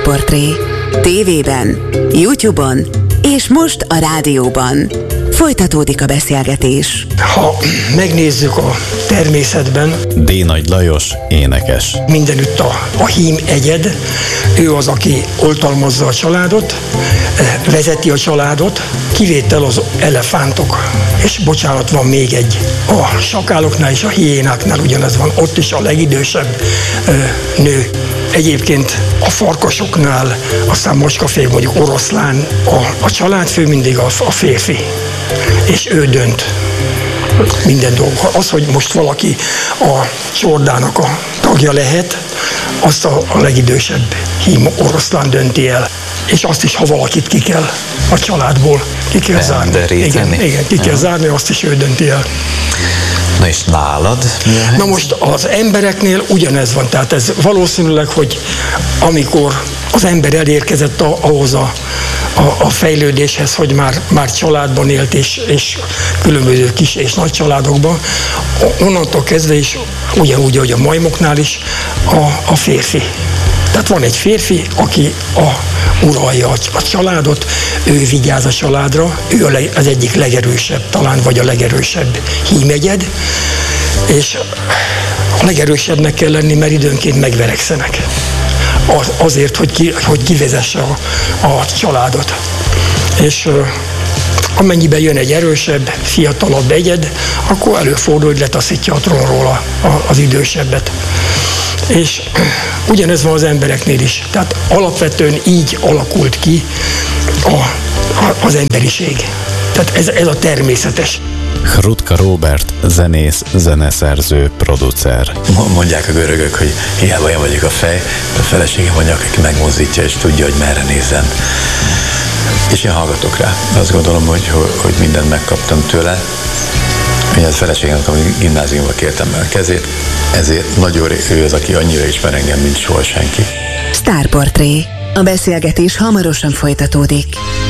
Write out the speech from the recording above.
Sztárportré. TV-ben, YouTube-on és most a rádióban. Folytatódik a beszélgetés. Ha megnézzük a természetben, D. Nagy Lajos, énekes. mindenütt a hím egyed, ő az, aki oltalmazza a családot, vezeti a családot, kivétel az elefántok. És bocsánat, van még egy. A sakáloknál és a hiénáknál ugyanez van, ott is a legidősebb nő. Egyébként a farkasoknál, aztán macskafé, mondjuk oroszlán, a családfő mindig a férfi, és ő dönt minden dolog. Az, hogy most valaki a csordának a tagja lehet, azt a legidősebb hím oroszlán dönti el. És azt is, ha valakit ki kell a családból, ki kell zárni. Igen, ki kell zárni, azt is ő dönti el. Na és nálad? Na most az embereknél ugyanez van, tehát ez valószínűleg, hogy amikor az ember elérkezett ahhoz a fejlődéshez, hogy már családban élt, és különböző kis és nagy családokban, onnantól kezdve is, ugyanúgy, ahogy a majmoknál is, a férfi. Tehát van egy férfi, aki uralja a családot, ő vigyáz a családra, ő az egyik legerősebb, talán vagy a legerősebb hímegyed, és a legerősebbnek kell lenni, mert időnként megverekszenek. Azért, hogy kivezesse a családot. És amennyiben jön egy erősebb, fiatalabb egyed, akkor előfordul, hogy letaszítja a trónról az idősebbet. És ugyanez van az embereknél is. Tehát alapvetően így alakult ki az emberiség. Tehát ez a természetes. Hrutka Róbert, zenész, zeneszerző, producer. Mondják a görögök, hogy hiába én vagyok a fej, a feleségem vagy, aki megmozdítja és tudja, hogy merre nézzen. És én hallgatok rá. Azt gondolom, hogy mindent megkaptam tőle. Én a feleségemnek, ami gimnáziumban kértem meg a kezét, ezért nagyon ő az, aki annyira ismer engem, mint soha senki. Sztárportré. A beszélgetés hamarosan folytatódik.